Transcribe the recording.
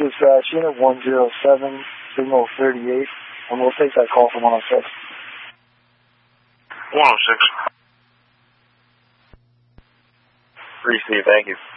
dispatch, unit 107, signal 38, and we'll take that call from 106. 106. Receive, thank you.